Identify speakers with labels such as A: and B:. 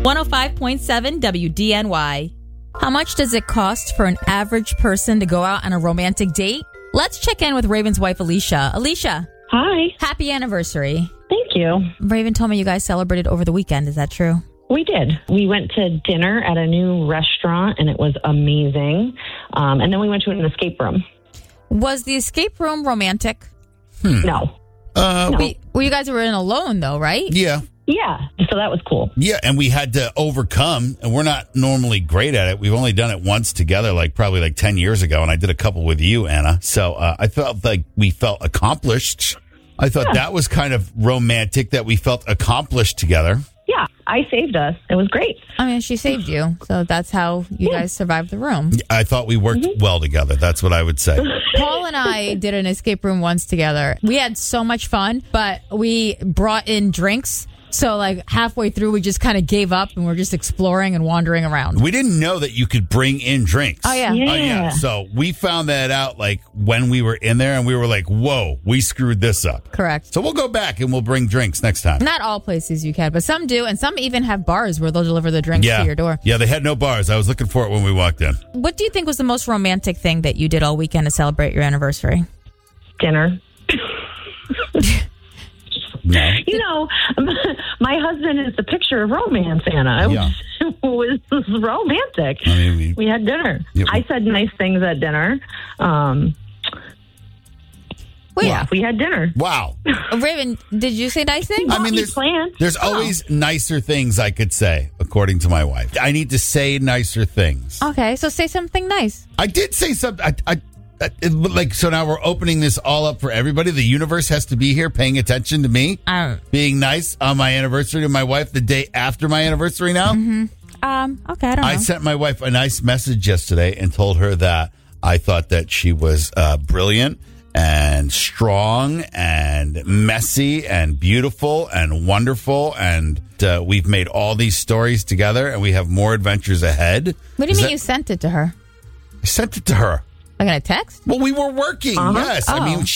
A: 105.7 WDNY. How much does it cost for an average person to go out on a romantic date? Let's check in with Raven's wife, Alicia. Alicia.
B: Hi.
A: Happy anniversary.
B: Thank you.
A: Raven told me you guys celebrated over the weekend. Is that true?
B: We did. We went to dinner at a new restaurant, and it was amazing. And then we went to an escape room.
A: Was the escape room romantic?
B: No. No.
A: Well, you guys were in alone, though, right?
C: Yeah.
B: Yeah. So that was cool.
C: Yeah, and we had to overcome, and we're not normally great at it. We've only done it once together, probably 10 years ago, and I did a couple with you, Anna. So I felt like we felt accomplished. I thought that was kind of romantic that we felt accomplished together.
B: Yeah. I saved us. It was great.
A: I mean, she saved you, so that's how you guys survived the room.
C: I thought we worked well together. That's what I would say.
A: Paul and I did an escape room once together. We had so much fun, but we brought in drinks. So halfway through, we just kind of gave up and we're just exploring and wandering around.
C: We didn't know that you could bring in drinks.
A: Oh, yeah.
B: Yeah.
C: Oh, yeah. So we found that out when we were in there and we were like, whoa, we screwed this up.
A: Correct.
C: So we'll go back and we'll bring drinks next time.
A: Not all places you can, but some do. And some even have bars where they'll deliver the drinks to your door.
C: Yeah, they had no bars. I was looking for it when we walked in.
A: What do you think was the most romantic thing that you did all weekend to celebrate your anniversary?
B: Dinner.
C: No.
B: You know, my husband is the picture of romance, Anna. It was romantic.
C: I mean,
B: we had dinner.
C: Yeah.
B: I said nice things at dinner. We had dinner.
C: Wow.
A: Raven, did you say nice things?
C: I mean, there's always nicer things I could say, according to my wife. I need to say nicer things.
A: Okay, so say something nice.
C: I did say something. So now we're opening this all up for everybody. The universe has to be here paying attention to me being nice on my anniversary to my wife the day after my anniversary now.
A: Okay, I don't know.
C: I sent my wife a nice message yesterday and told her that I thought that she was brilliant and strong and messy and beautiful and wonderful. And we've made all these stories together and we have more adventures ahead.
A: What do you mean you sent it to her?
C: I sent it to her.
A: Like in a text?
C: Well, we were working. Yes. I mean,